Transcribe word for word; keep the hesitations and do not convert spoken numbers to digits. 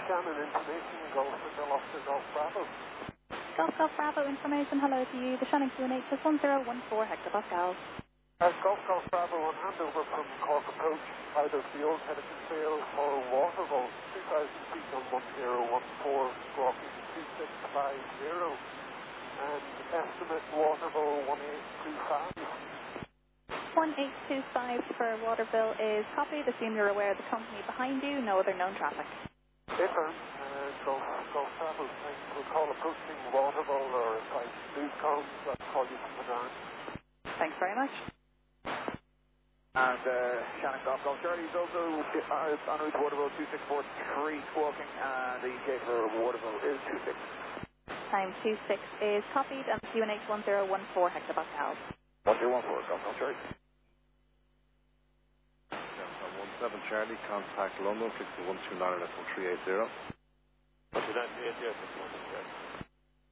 Shannon information, Golf Hotel Oscar Golf Bravo. Golf Golf Bravo information, hello to you. The Shannon Q N H is one zero one four hectopascals. Uh, Golf Golf Bravo on handover from Cork Approach, either field, Hedison Vale or Waterville, two thousand feet on one zero one four, squawking two six five zero, and estimate Waterville one eight two five. one eight two five for Waterville is copied. Assume you're aware of the company behind you, no other known traffic. Affirm, uh, Golf Golf Bravo, thanks for call approaching Waterville, or if I lose comms, I'll call you from the ground. Thanks very much. And uh, Shannon Golf Golf Charlie is also uh, en route to Waterville two six four three, squawking, and the E K for Waterville is two six. Time two six is copied, and Q N H one zero one four hectopascals. one zero one four, Golf Golf Charlie. one seven Charlie, contact London, click to one two nine, that's one three eight zero. one two nine, three eight zero.